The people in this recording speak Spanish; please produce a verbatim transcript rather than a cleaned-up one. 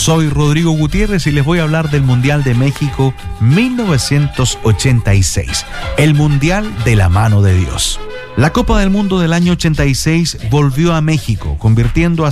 Soy Rodrigo Gutiérrez y les voy a hablar del Mundial de México mil novecientos ochenta y seis, el Mundial de la mano de Dios. La Copa del Mundo del año ochenta y seis volvió a México, convirtiendo a